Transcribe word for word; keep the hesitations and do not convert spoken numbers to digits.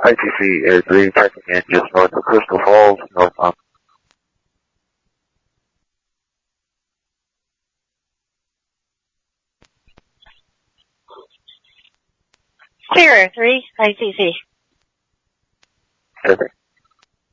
I T C Air three, checking in just north of Crystal Falls, northbound. Zero three, I T C. Okay.